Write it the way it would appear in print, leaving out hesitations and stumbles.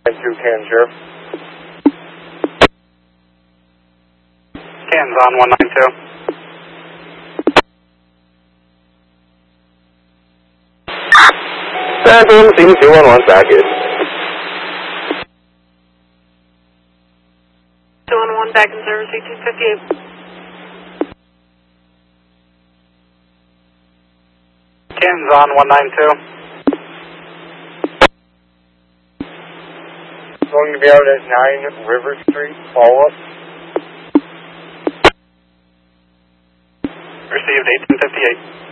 Can, Sheriff. Can's on 192. Phantom, scene 211 package. 211 back in service, 1858. Can's on 192. Going to be out at 9 River Street, follow up. Received 1858.